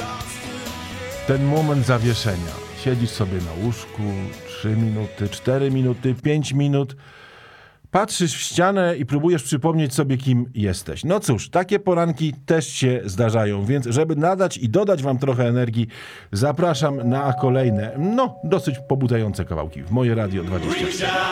Ten moment zawieszenia. Siedzisz sobie na łóżku 3 minuty, 4 minuty, 5 minut. Patrzysz w ścianę i próbujesz przypomnieć sobie, kim jesteś. No cóż, takie poranki też się zdarzają, więc żeby nadać i dodać wam trochę energii, zapraszam na kolejne, dosyć pobudzające kawałki w Moje Radio 24.